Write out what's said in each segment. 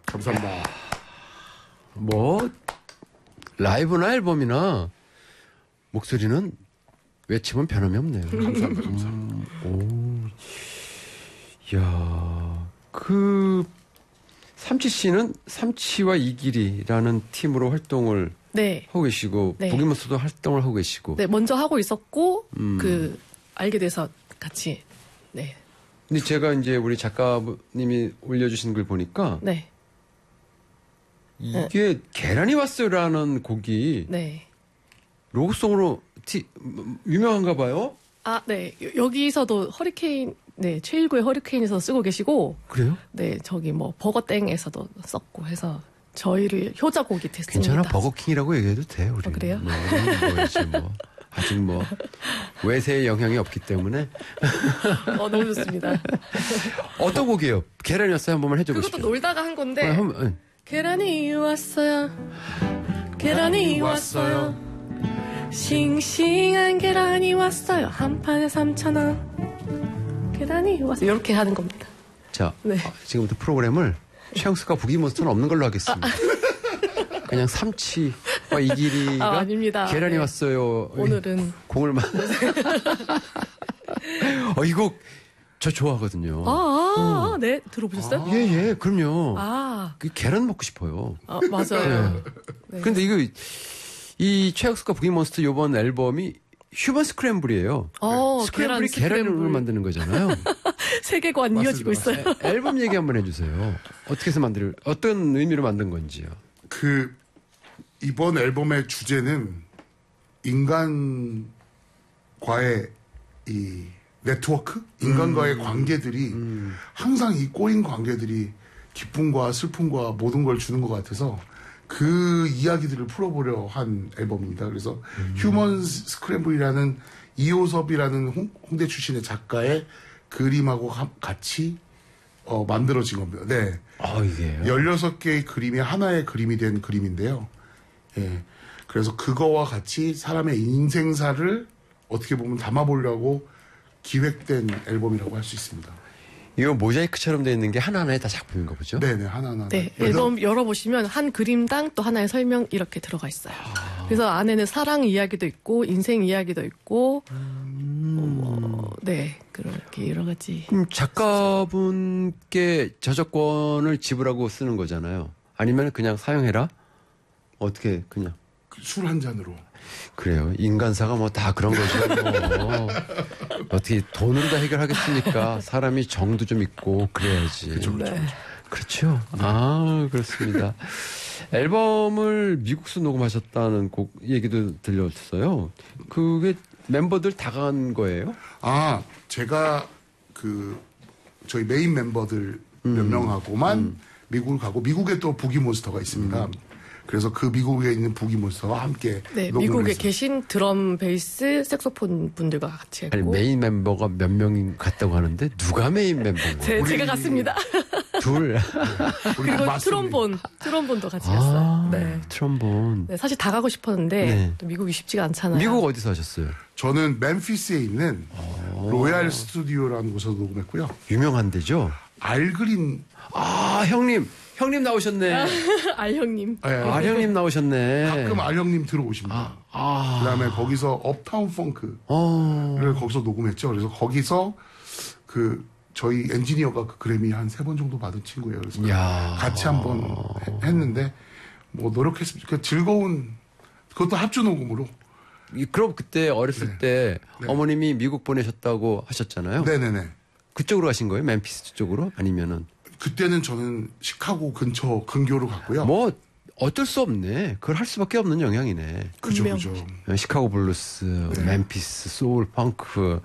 감사합니다. 뭐 라이브나 앨범이나 목소리는 외치면 변함이 없네요. 감사합니다. 이야, 삼치 씨는 삼치와 이길이라는 팀으로 활동을 네. 하고 계시고, 네. 부기모스도 활동을 하고 계시고. 네, 먼저 하고 있었고, 알게 돼서 같이, 네. 근데 제가 이제 우리 작가님이 올려주신 글 보니까, 네. 이게 계란이 왔어요라는 곡이 네. 로고송으로 유명한가 봐요? 아, 네. 여기서도 허리케인, 네, 최일구의 허리케인에서 쓰고 계시고, 그래요? 네, 저기 뭐, 버거땡에서도 썼고 해서, 저희를 효자곡이 됐습니다. 괜찮아, 버거킹이라고 얘기해도 돼, 우리. 그래요? 뭐지, 뭐. 아직 뭐, 외세의 영향이 없기 때문에. 너무 좋습니다. 어떤 곡이에요? 계란이었어요? 한 번만 해줘보시죠. 그것도 놀다가 한 건데, 네. 계란이 왔어요. 계란이 왔어요. 싱싱한 계란이 왔어요. 한 판에 3,000원. 계란이 왔어요. 이렇게 하는 겁니다. 자, 네. 지금부터 프로그램을 최영수가 부기몬스터는 없는 걸로 하겠습니다. 그냥 삼치와 이길이가 아닙니다. 계란이 네. 왔어요. 오늘은 공을만. 이 곡 저 좋아하거든요. 네. 들어보셨어요? 예, 그럼요. 계란 먹고 싶어요. 맞아요. 네. 근데 이 최혁수가 부기몬스터 이번 앨범이 휴먼 스크램블이에요. 스크램블이 계란으로 만드는 거잖아요. 세계관 이어지고 있어요. 앨범 얘기 한번 해주세요. 어떻게 해서 어떤 의미로 만든 건지요. 이번 앨범의 주제는 인간과의 이 네트워크? 인간과의 관계들이 항상 이 꼬인 관계들이 기쁨과 슬픔과 모든 걸 주는 것 같아서 그 이야기들을 풀어보려 한 앨범입니다. 그래서 휴먼 스크램블이라는 이호섭이라는 홍대 출신의 작가의 그림하고 같이 만들어진 겁니다. 네. 이게요? 16개의 그림이 하나의 그림이 된 그림인데요. 예. 그래서 그거와 같이 사람의 인생사를 어떻게 보면 담아보려고 기획된 앨범이라고 할 수 있습니다. 이거 모자이크처럼 되어 있는 게 하나하나의 다 작품인가 보죠? 네네, 하나하나. 네, 앨범 열어보시면 한 그림당 또 하나의 설명 이렇게 들어가 있어요. 그래서 안에는 사랑 이야기도 있고, 인생 이야기도 있고, 네, 그렇게 여러 가지. 그럼 작가분께 저작권을 지불하고 쓰는 거잖아요. 아니면 그냥 사용해라? 어떻게, 그냥. 술 한 잔으로. 그래요. 인간사가 뭐 다 그런 거죠. 뭐. 어떻게 돈으로 다 해결하겠습니까? 사람이 정도 좀 있고 그래야지. 그렇죠. 그렇습니다. 앨범을 미국서 녹음하셨다는 곡 얘기도 들렸어요. 그게 멤버들 다 간 거예요? 제가 저희 메인 멤버들 몇 명하고만 미국을 가고 미국에 또 부기몬스터가 있습니다. 그래서 그 미국에 있는 부기몬스터와 함께 네, 미국에 계신 드럼, 베이스, 색소폰 분들과 같이 했고. 아니, 메인 멤버가 몇 명이 갔다고 하는데 누가 메인 멤버인가요? 제가 갔습니다. 둘. 그리고 트롬본도 같이 갔어요. 네. 트롬본. 네, 사실 다 가고 싶었는데 또 미국이 쉽지가 않잖아요. 미국 어디서 하셨어요? 저는 멤피스에 있는 로얄 스튜디오라는 곳에서 녹음했고요. 유명한 데죠? 알그린. 형님 나오셨네. 알형님. 알형님 나오셨네. 가끔 알형님 들어오십니다. 그다음에 거기서 업타운 펑크를 거기서 녹음했죠. 그래서 거기서 저희 엔지니어가 그 그래미 한 3번 정도 받은 친구예요. 그래서 같이 한번 했는데 뭐 노력했습니다. 즐거운 그것도 합주 녹음으로. 그럼 그때 어렸을 때 어머님이 미국 보내셨다고 하셨잖아요. 네네네. 그쪽으로 가신 거예요? 멤피스 쪽으로? 아니면은? 그때는 저는 시카고 근처 근교로 갔고요. 뭐 어쩔 수 없네. 그걸 할 수밖에 없는 영향이네. 그죠. 시카고 블루스, 멤피스, 소울, 펑크.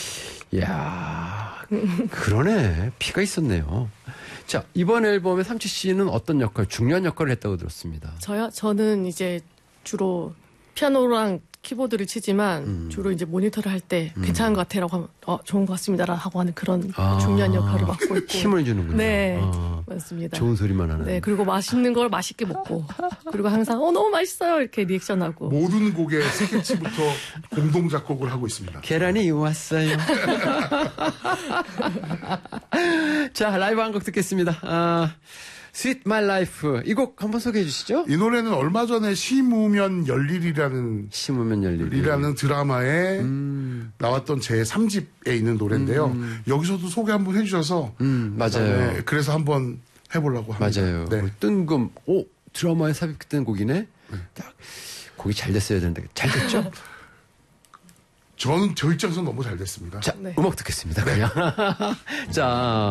이야, 그러네. 피가 있었네요. 자, 이번 앨범에 삼치 씨는 어떤 중요한 역할을 했다고 들었습니다. 저는 이제 주로 피아노랑 키보드를 치지만 주로 이제 모니터를 할 때 괜찮은 것 같아라고 하면 좋은 것 같습니다 하고 하는 그런 중요한 역할을 맡고 있고 힘을 주는군요. 네, 맞습니다. 좋은 소리만 하는. 네, 그리고 맛있는 걸 맛있게 먹고 그리고 항상 너무 맛있어요 이렇게 리액션하고 모든 곡의 스케치부터 공동 작곡을 하고 있습니다. 계란이 왔어요. 자, 라이브 한 곡 듣겠습니다. Sweet My Life. 이 곡 한번 소개해 주시죠. 이 노래는 얼마 전에 심으면 열일이라는 심으면 열일이. 드라마에 나왔던 제 3집에 있는 노래인데요. 여기서도 소개 한번 해주셔서 맞아요. 네, 그래서 한번 해보려고 합니다. 맞아요. 네. 뜬금 드라마에 삽입된 곡이네. 딱 곡이 잘 됐어야 되는데 잘 됐죠? 저는 저 입장에서 너무 잘 됐습니다. 자, 네. 음악 듣겠습니다. 그냥. 자.